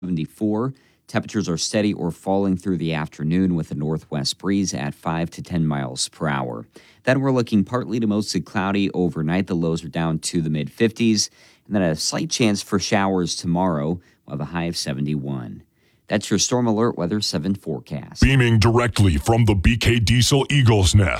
74. Temperatures are steady or falling through the afternoon with a northwest breeze at 5 to 10 miles per hour. Then we're looking partly to mostly cloudy overnight. The lows are down to the mid-50s. And then a slight chance for showers tomorrow. We'll have a high of 71. That's your Storm Alert Weather 7 forecast. Beaming directly from the BK Diesel Eagles Nest.